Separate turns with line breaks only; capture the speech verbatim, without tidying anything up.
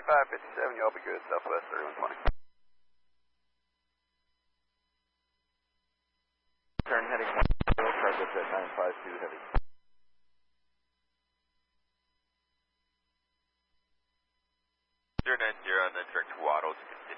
five fifty-seven, you'll be good, Southwest thirty-one twenty.
Turn heading one, target at nine five two heavy.
zero nine zero on the direct to Waddles,